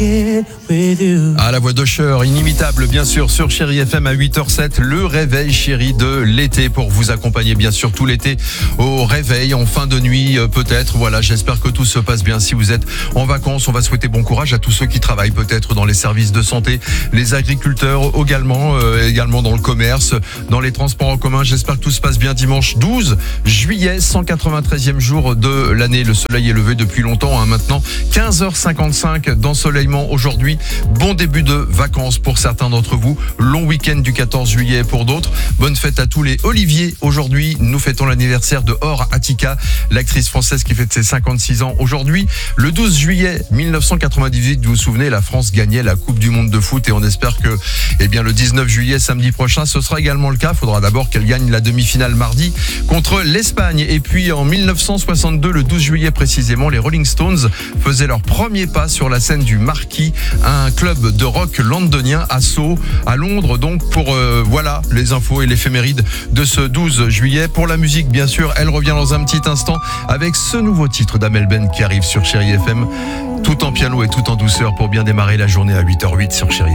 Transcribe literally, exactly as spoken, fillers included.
Ah, la voix d'Usher, inimitable bien sûr sur Chéri F M à huit heures sept, le réveil chéri de l'été pour vous accompagner bien sûr tout l'été au réveil, en fin de nuit euh, peut-être. Voilà, j'espère que tout se passe bien. Si vous êtes en vacances, on va souhaiter bon courage à tous ceux qui travaillent peut-être dans les services de santé, les agriculteurs également, euh, également dans le commerce, dans les transports en commun. J'espère que tout se passe bien. Dimanche douze juillet, cent quatre-vingt-treizième jour de l'année. Le soleil est levé depuis longtemps, hein, maintenant quinze heures cinquante-cinq d'ensoleillement aujourd'hui. Bon début de vacances pour certains d'entre vous. Long week-end du quatorze juillet pour d'autres. Bonne fête à tous les Olivier. Aujourd'hui, nous fêtons l'anniversaire de Hor Attica, l'actrice française qui fête ses cinquante-six ans aujourd'hui. Le douze juillet mille neuf cent quatre-vingt-dix-huit, vous vous souvenez, la France gagnait la Coupe du Monde de foot et on espère que, eh bien, le dix-neuf juillet, samedi prochain, ce sera également le cas. Il faudra d'abord qu'elle gagne la demi-finale mardi contre l'Espagne. Et puis, en mille neuf cent soixante-deux, le douze juillet précisément, les Rolling Stones faisaient leur premier pas sur la scène du Marquis, un club de rock londonien à Sceaux, à Londres. Donc, pour, euh, voilà, les infos et l'éphéméride de ce douze juillet. Pour la musique, bien sûr, elle revient dans un petit instant avec ce nouveau titre d'Amel Ben qui arrive sur Chéri F M, tout en piano et tout en douceur pour bien démarrer la journée à huit heures huit sur Chéri.